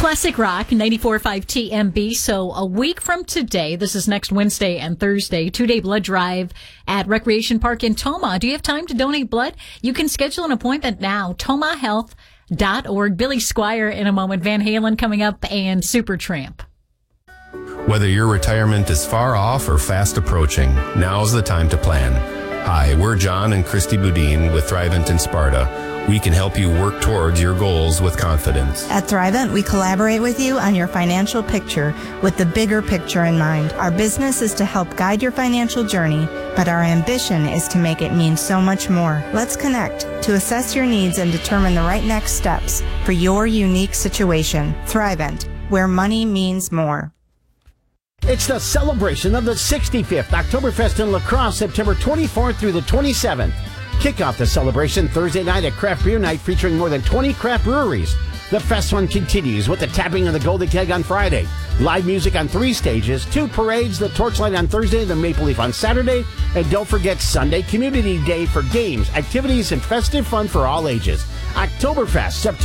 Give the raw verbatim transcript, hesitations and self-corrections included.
Classic Rock, ninety-four point five T M B. So a week from today, this is next Wednesday and Thursday, two-day blood drive at Recreation Park in Tomah. Do you have time to donate blood? You can schedule an appointment now, tomah health dot org. Billy Squire in a moment, Van Halen coming up, and Supertramp. Whether your retirement is far off or fast approaching, now's the time to plan. Hi, we're John and Christy Boudin with Thrivent in Sparta. We can help you work towards your goals with confidence. At Thrivent, we collaborate with you on your financial picture with the bigger picture in mind. Our business is to help guide your financial journey, but our ambition is to make it mean so much more. Let's connect to assess your needs and determine the right next steps for your unique situation. Thrivent, where money means more. It's the celebration of the sixty-fifth Oktoberfest in La Crosse, September twenty-fourth through the twenty-seventh. Kick off the celebration Thursday night at Craft Beer Night featuring more than twenty craft breweries. The fest fun continues with the tapping of the Golden Keg on Friday, live music on three stages, two parades, the Torchlight on Thursday, the Maple Leaf on Saturday, and don't forget Sunday Community Day for games, activities, and festive fun for all ages. Oktoberfest, September